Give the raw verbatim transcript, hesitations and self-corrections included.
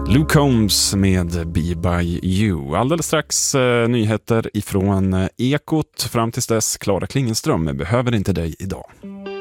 Luke Combs med Be By You. Alldeles strax eh, nyheter ifrån eh, Ekot. Fram tills dess, Klara Klingenström behöver inte dig idag.